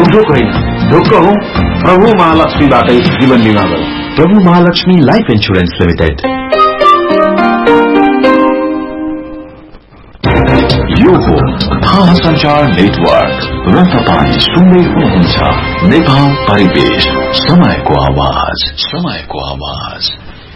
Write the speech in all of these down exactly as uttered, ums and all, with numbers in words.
ढोक होइन, ढोक हो प्रभु महालक्ष्मीबाटै जीवन बिमा गरौँ। प्रभु महालक्ष्मी लाइफ इन्सुरेन्स लिमिटेड। यो हो थाहा संचार नेटवर्क र तपाईं सुन्दै हुनुहुन्छ नेपाल परिवेश, समयको आवाज, समयको आवाज।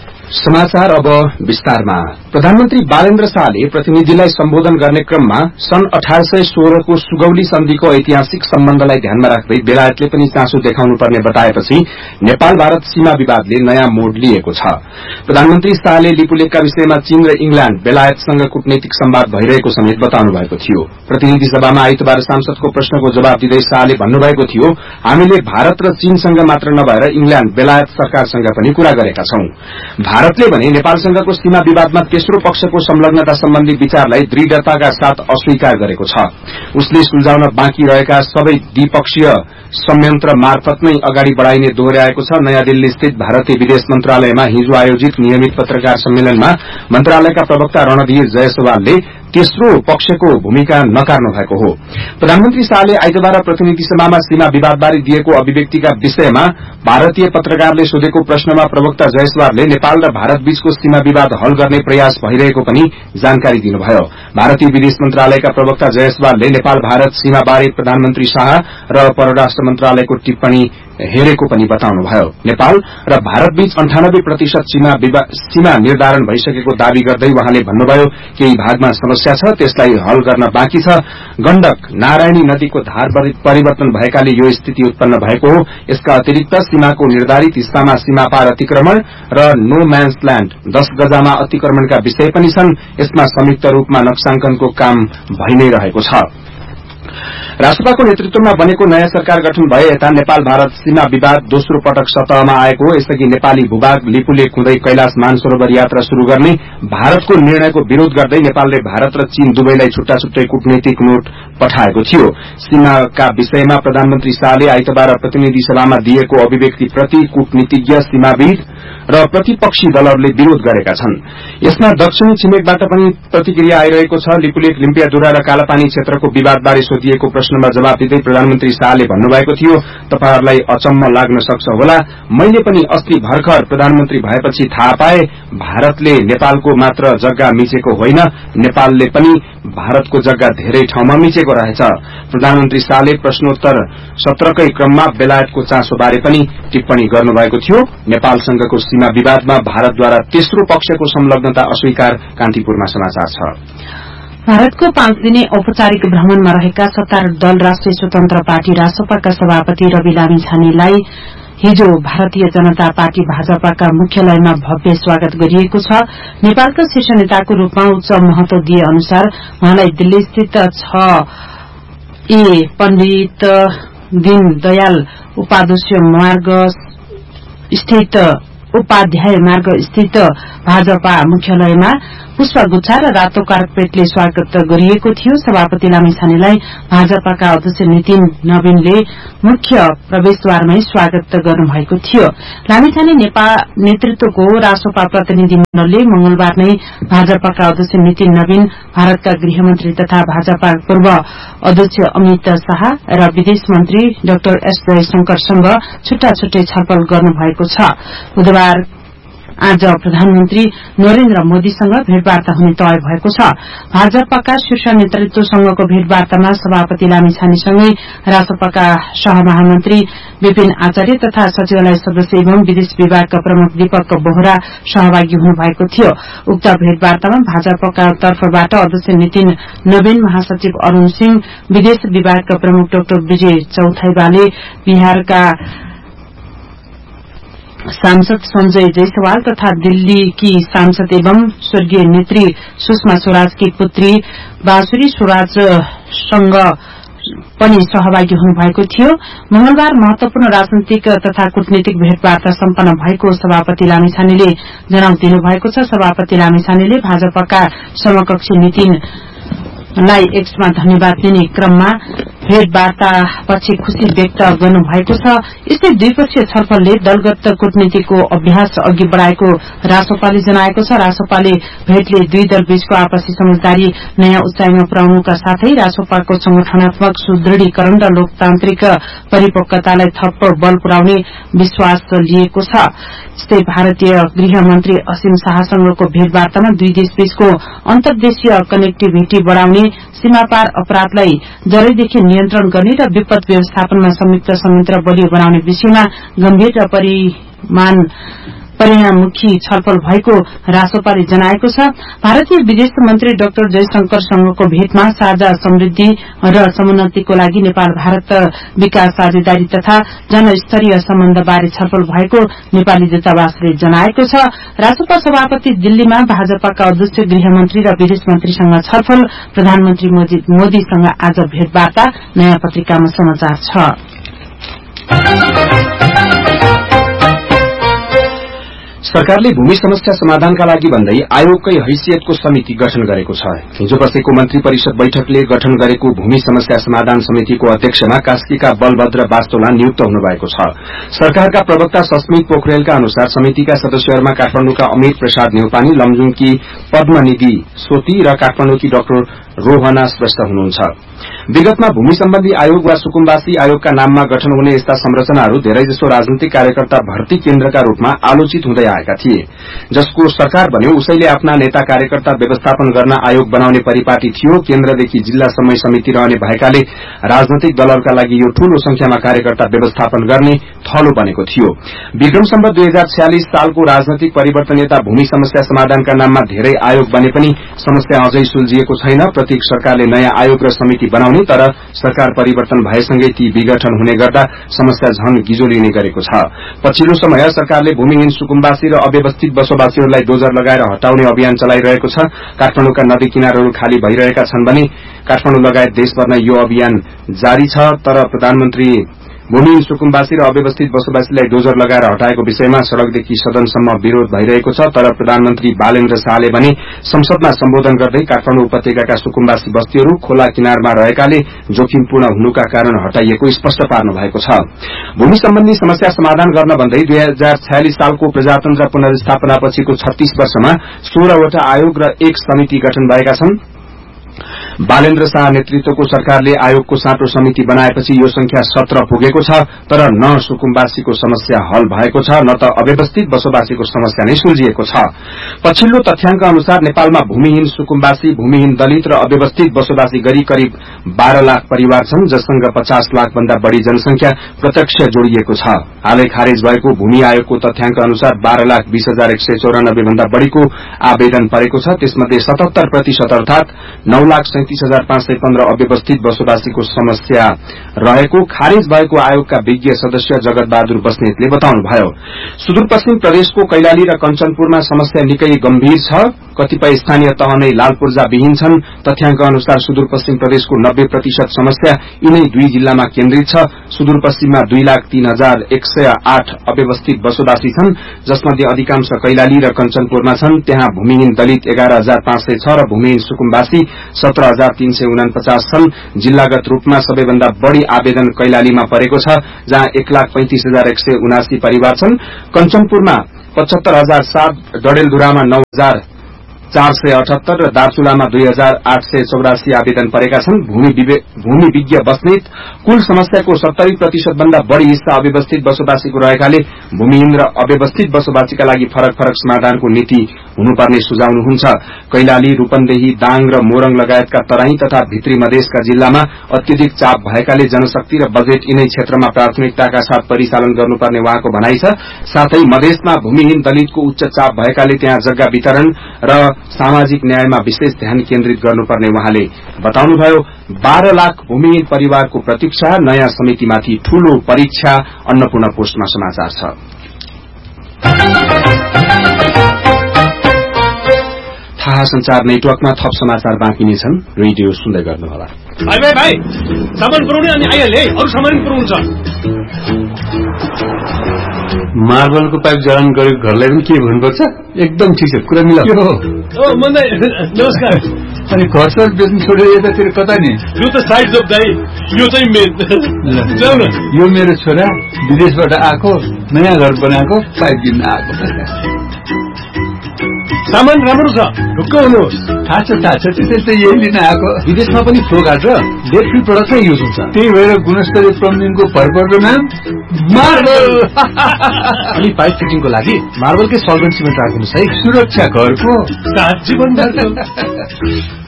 समाचार अब विस्तारमा। प्रधानमन्त्री बालेन्द्र शाहले प्रतिनिधिलाई सम्बोधन गर्ने क्रममा सन् अठार सय सोह्रको सुगौली सन्धिको ऐतिहासिक सम्बन्धलाई ध्यानमा राख्दै बेलायतले पनि चासो देखाउनुपर्ने बताएपछि नेपाल भारत सीमा विवादले नयाँ मोड़ लिएको छ। प्रधानमन्त्री शाहले लिपुलेखका विषयमा चीन र इंग्ल्याण्ड बेलायतसँग कूटनैतिक संवाद भइरहेको समेत बताउनु भएको थियो। प्रतिनिधि सभामा आइतबार सांसदको प्रश्नको जवाब दिँदै शाहले भन्नुभएको थियो, हामीले भारत र चीनसँग मात्र नभएर इंग्ल्याण्ड बेलायत सरकारसँग पनि कुरा गरेका छौं। भारतले भने नेपालसँगको सीमा विवादमा तेस्रो पक्षको संलग्नता सम्बन्धी विचारलाई दृढ़ताका साथ अस्वीकार गरेको छ। उसले सुल्झाउन बाँकी रहेका सबै द्विपक्षीय संयन्त्र मार्फत नै अगाडि बढ़ाइने दोहोर्याएको छ। नयाँ दिल्ली स्थित भारतीय विदेश मन्त्रालयमा हिजो आयोजित नियमित पत्रकार सम्मेलनमा मन्त्रालयका प्रवक्ता रणधीर जयसवालले तेस्रो पक्षको भूमिका नकार्नु भएको हो। प्रधानमन्त्री शाहले आइतबार प्रतिनिधि सभामा सीमा विवादबारे दिएको अभिव्यक्तिका विषयमा भारतीय पत्रकारले सोधेको प्रश्नमा प्रवक्ता जयसवालले नेपाल र भारत बीचको सीमा विवाद हल गर्ने प्रयास भइरहेको पनि जानकारी दिनुभयो। भारतीय विदेश मन्त्रालयका प्रवक्ता जयसवालले नेपाल भारत सीमाबारे प्रधानमन्त्री शाह र परराष्ट्र मन्त्रालयको टिप्पणी हेरेको पनि बताउनुभयो। नेपाल र भारत बीच अन्ठानब्बे प्रतिशत सीमा निर्धारण भइसकेको दावी गर्दै वहाँले भन्नुभयो, केही भागमा समस्या छ, त्यसलाई हल गर्न बाँकी छ। गण्डक नारायणी नदीको धार परिवर्तन भएकाले यो स्थिति उत्पन्न भएको हो। यसका अतिरिक्त सीमाको निर्धारित हिस्सामा सीमापार अतिक्रमण र नो म्यान्स ल्याण्ड दश गजामा अतिक्रमणका विषय पनि छन्। यसमा संयुक्त रूपमा नक्साङ्कनको काम भइ नै रहेको छ। राष्ट्रपाको नेतृत्वमा बनेको नयाँ सरकार गठन भए यता नेपाल भारत सीमा विवाद दोस्रो पटक सतहमा आएको हो। यसअघि नेपाली भूभाग लिपुलेख हुँदै कैलाश मानसरोवर यात्रा शुरू गर्ने भारतको निर्णयको विरोध गर्दै नेपालले भारत र चीन दुवैलाई छुट्टा छुट्टै कूटनैतिक नोट पठाएको थियो। सीमाका विषयमा प्रधानमन्त्री शाहले आइतबार प्रतिनिधि सभामा दिएको अभिव्यक्ति प्रति कूटनीतिज्ञ, सीमाविद र प्रतिपक्षी दलहरूले विरोध गरेका छन्। यसमा दक्षिणी छिमेकबाट पनि प्रतिक्रिया आइरहेको छ। लिपुलेख, लिम्पियाधुरा र कालापानी क्षेत्रको विवादबारे सोधिएको प्रश्नमा जवाब दिँदै प्रधानमन्त्री शाहले भन्नुभएको थियो, तपाईहरूलाई अचम्म लाग्न सक्छ होला, मैले पनि अस्ति भर्खर प्रधानमन्त्री भएपछि थाहा पाए भारतले नेपालको मात्र जग्गा मिचेको होइन, नेपालले पनि भारतको जग्गा धेरै ठाउँमा मिचेको रहेछ। प्रधानमन्त्री शाहले प्रश्नोत्तर सत्रकै क्रममा बेलायतको चासोबारे पनि टिप्पणी गर्नुभएको थियो। नेपालसँगको सीमा विवादमा भारतद्वारा तेस्रो पक्षको संलग्नता अस्वीकार। कान्तिपुरमा समाचार छ। भारतको पाँच दिने औपचारिक भ्रमणमा रहेका सत्तारूढ़ दल राष्ट्रिय स्वतन्त्र पार्टी रासपाका सभापति रवि लामिछानेलाई हिजो भारतीय जनता पार्टी भाजपाका मुख्यालयमा भव्य स्वागत गरिएको छ। नेपालका शीर्ष नेताको रूपमा उच्च महत्व दिए अनुसार उहाँलाई दिल्ली स्थित छ ए पण्डित दीनदयाल उपाध्याय मार्ग स्थित उपाध्याय मार्ग स्थित भाजपा मुख्यालयमा पुष्पगुच्छा र रातो कार्पेटले स्वागत गरिएको थियो। सभापति लामिछानेलाई भाजपाका अध्यक्ष नितिन नवीनले मुख्य प्रवेशद्वारमै स्वागत गर्नुभएको थियो। लामिछाने नेतृत्वको रासपा प्रतिनिधि मण्डलले मंगलबार नै भाजपाका अध्यक्ष नितिन नवीन, भारतका गृहमन्त्री तथा भाजपा पूर्व अध्यक्ष अमित शाह र विदेश मन्त्री डाक्टर एस जयशंकरसँग छुट्टा छुट्टै छलफल गर्नुभएको छ। बुधबार आज प्रधानमन्त्री नरेन्द्र मोदीसँग भेटवार्ता हुने तय भएको छ। भाजपाका शीर्ष नेतृत्वसँगको भेटवार्तामा सभापति लामिछानेसँगै रासपाका सहमहामन्त्री विपिन आचार्य तथा सचिवालय सदस्य एवं विदेश विभागका प्रमुख दीपक बोहरा सहभागी हुनुभएको थियो। उक्त भेटवार्तामा भाजपाका तर्फबाट अध्यक्ष नितिन नवीन, महासचिव अरूण सिंह, विदेश विभागका प्रमुख डाक्टर विजय चौथाइवाले, बिहारका सांसद संजय जायसवाल तथा दिल्लीकी सांसद एवं स्वर्गीय नेत्री सुषमा स्वराजकी पुत्री बाँसुरी स्वराजसँग पनि सहभागी हुनुभएको थियो। मंगलबार महत्वपूर्ण राजनीतिक तथा कूटनीतिक भेटवार्ता सम्पन्न भएको सभापति लामिछानेले जनाउ दिनुभएको छ। सभापति लामिछानेले भाजपाका समकक्षी नितिनलाई एक्समा धन्यवाद दिने क्रममा भेटवार्तापछि खुशी व्यक्त गर्नुभएको छ। यस्तै द्विपक्षीय छलफलले दलगत कूटनीतिको अभ्यास अघि बढ़ाएको रासोपाले जनाएको छ। रासोपाले भेटले दुई दल बीचको आपसी समझदारी नयाँ उचाइमा पुर्याउनुका साथै रासोपाको संगठनात्मक सुदृढीकरण र लोकतान्त्रिक परिपक्वतालाई थप बल पुर्याउने विश्वास लिएको छ। यस्तै भारतीय गृहमन्त्री असीम शाहसँगको भेटवार्तामा दुई देशबीचको अन्तर्देशीय कनेक्टिभिटी बढ़ाउने, सीमापार अपराधलाई जरैदेखि नियन्त्रण गर्ने र विपद व्यवस्थापनमा संयुक्त संयन्त्र बलियो बनाउने विषयमा गम्भीर र परिमाण परिणाममुखी छलफल भएको रासोपाले जनाएको छ। भारतीय विदेश मन्त्री डाक्टर जयशंकरसँगको भेटमा साझा समृद्धि र समुन्नतिको लागि नेपाल भारत विकास साझेदारी तथा जनस्तरीय सम्बन्धबारे छलफल भएको नेपाली दूतावासले जनाएको छ। रासोपा सभापति दिल्लीमा भाजपाका अध्यक्ष गृहमन्त्री र विदेश मन्त्रीसँग छलफल, प्रधानमन्त्री मोदीसँग आज भेटवार्ता, नयाँ पत्रिकामा समाचार छ। सरकारले भूमि समस्या समाधानका लागि भन्दै आयोगकै हैसियतको समिति गठन गरेको छ। हिजो बसेको मन्त्री परिषद बैठकले गठन गरेको भूमि समस्या समाधान समितिको अध्यक्षमा कास्कीका बलभद्र बास्तोला नियुक्त हुनुभएको छ। सरकारका प्रवक्ता सस्मित पोखरेलका अनुसार समितिका सदस्यहरूमा काठमाडौँका अमित प्रसाद न्यौपानी, लमजुङकी पद्मनिधि सोती र काठमाडौँकी डाक्टर रोहना श्रेष्ठ हुनुहुन्छ। विगतमा भूमि सम्बन्धी आयोग वा सुकुम्बासी आयोगका नाममा गठन हुने यस्ता संरचनाहरू धेरैजसो राजनीतिक कार्यकर्ता भर्ती केन्द्रका रूपमा आलोचित हुँदै आएका थिए। जसको सरकार बन्यो उसैले आफ्ना नेता कार्यकर्ता व्यवस्थापन गर्न आयोग बनाउने परिपाटी थियो। केन्द्रदेखि जिल्लासम्म समिति रहने भएकाले राजनैतिक दलहरूका लागि यो ठूलो संख्यामा कार्यकर्ता व्यवस्थापन गर्ने थलो बनेको थियो। विक्रम सम्वत दुई हजार छयालिस सालको राजनैतिक परिवर्तन यता भूमि समस्या समाधानका नाममा धेरै आयोग बने पनि समस्या अझै सुल्झिएको छैन। प्रत्येक सरकारले नयाँ आयोग र समिति बनाउने, तर सरकार परिवर्तन भएसँगै ती विघटन हुने गर्दा समस्या झन गिजो लिने गरेको छ। पछिल्लो समय सरकारले भूमिहीन सुकुम्बासी र अव्यवस्थित बसोबासीहरूलाई डोजर लगाएर हटाउने अभियान चलाइरहेको छ। काठमाडौँका नदी किनारहरू खाली भइरहेका छन् भने काठमाडौँ लगायत देशभरमा यो अभियान जारी छ। तर प्रधानमन्त्री भूमिहीन सुकुम्बासी र अव्यवस्थित बसोबासीलाई डोजर लगाएर हटाएको विषयमा सड़कदेखि सदनसम्म विरोध भइरहेको छ। तर प्रधानमन्त्री बालेन्द्र शाहले भने संसदमा सम्बोधन गर्दै काठमाडौँ उपत्यकाका सुकुम्बासी बस्तीहरू खोला किनारमा रहेकाले जोखिमपूर्ण हुनुका कारण हटाइएको स्पष्ट पार्नु भएको छ। भूमि सम्बन्धी समस्या समाधान गर्न भन्दै दुई हजार छयालिस सालको प्रजातन्त्र पुनर्स्थापनापछिको छत्तीस वर्षमा सोह्रवटा आयोग र एक समिति गठन भएका छन्। बालेन्द्र शाह नेतृत्वको सरकारले आयोगको साँचो समिति बनाएपछि यो संख्या सत्र पुगेको छ। तर न सुकुम्बासीको समस्या हल भएको छ, न त अव्यवस्थित बसोबासीको समस्या नै सुल्झिएको छ। पछिल्लो तथ्याङ्क अनुसार नेपालमा भूमिहीन सुकुम्बासी, भूमिहीन दलित र अव्यवस्थित बसोबासी गरी करिब बाह्र लाख परिवार छन्, जससँग पचास लाख भन्दा बढ़ी जनसंख्या प्रत्यक्ष जोडिएको छ। हालै खारेज भएको भूमि आयोगको तथ्याङ्क अनुसार बाह्र लाख बीस हजार एक सय चौरानब्बे भन्दा बढ़ीको आवेदन परेको छ। त्यसमध्ये सतहत्तर प्रतिशत अर्थात नौ लाख सैंतीस हजार पाँच सय पन्ध्र अव्यवस्थित बसोबासीको समस्या रहेको खारेज भएको आयोगका विज्ञ सदस्य जगत बहादुर बस्नेतले बताउनुभयो। सुदूरपश्चिम प्रदेशको कैलाली र कञ्चनपुरमा समस्या निकै गम्भीर छ। कतिपय स्थानीय तह नै लाल पूर्जा विहीन छन्। तथ्याङ्क अनुसार सुदूरपश्चिम प्रदेशको नब्बे प्रतिशत समस्या यिनै दुई जिल्लामा केन्द्रित छ। सुदूरपश्चिममा दुई लाख तीन हजार एक सय आठ अव्यवस्थित बसोबासी छन्, जसमध्ये अधिकांश कैलाली र कञ्चनपुरमा छन्। त्यहाँ भूमिहीन दलित एघार हजार पाँच सय छ र भूमिहीन सुकुम्बासी सत्र हजार तीन सय उनापचास छन्। जिल्लागत रूपमा सबैभन्दा बढ़ी आवेदन कैलालीमा परेको छ, जहाँ एक लाख पैंतिस हजार एक सय उनासी परिवार छन्। कञ्चनपुरमा पचहत्तर हजार सात, डडेलधुरामा नौ हजार चार सय अठहत्तर र दार्चुलामा दुई हजार आठ सय चौरासी आवेदन परेका छन्। भूमि विज्ञ बस्नेत कुल समस्याको सत्तरी प्रतिशत भन्दा बढ़ी हिस्सा अव्यवस्थित बसोबासीको रहेकाले भूमिहीन र अव्यवस्थित बसोबासीका लागि फरक फरक समाधानको नीति हुनुपर्ने सुझाउनुहुन्छ। कैलाली, रूपन्देही, दाङ र मोरङ लगायतका तराई तथा भित्री मधेसका जिल्लामा अत्यधिक चाप भएकाले जनशक्ति र बजेट यिनै क्षेत्रमा प्राथमिकताका साथ परिचालन गर्नुपर्ने उहाँको भनाइ छ। साथै मधेसमा भूमिहीन दलितको उच्च चाप भएकाले त्यहाँ जग्गा वितरण र सामाजिक न्यायमा विशेष ध्यान केन्द्रित गर्नुपर्ने उहाँले बताउनुभयो। बाह्र लाख भूमिहीन परिवारको प्रतीक्षा, नयाँ समितिमाथि ठूलो परीक्षा। अन्नपूर्ण पोस्टमा समाचार छ। थाहा संचार नेटवर्कमा थप समाचार बाँकी नै छन्। रेडियो सुन्दै गर्नुहोला। भाइ भाइ भाइ सामान पुर्याउने अनि आइहाले, अरू सामान पुर्याउनु छ। मार्बलको पाइप जडान गरेको घरलाई पनि के भन्नुपर्छ? एकदम ठिक छ, कुरा मिलाऊ। नमस्कार। अनि घरसर बेच्नु छोडेर यतातिर कता नि? यो त साइड जब दाइ, यो चाहिँ मेन। जाऊ न। यो मेरो छोरा विदेशबाट आएको, नयाँ घर बनाएको, पाइप दिन आएको। सामान राम्रो छ, ढुक्क हुनुहोस्। थाहा छ थाहा छ, त्यसैले त यही लिन आएको। विदेशमा पनि फ्लो गार्ड र लेड फ्री प्रडक्ट नै युज हुन्छ। त्यही भएर गुणस्तरीय प्लम्बिङको भरपर्दो नाम मार्बल। अनि पाइप फिटिङको लागि मार्बलकै सल्भेन्ट सिमेन्ट राखिदिनुहोस् है। सुरक्षा घरको सात जीवन